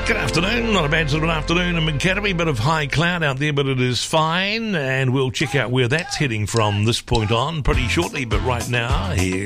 Good afternoon, not a bad sort of an afternoon in Macadamy, bit of high cloud out there, but it is fine, and we'll check out where that's heading from this point on pretty shortly, but right now, here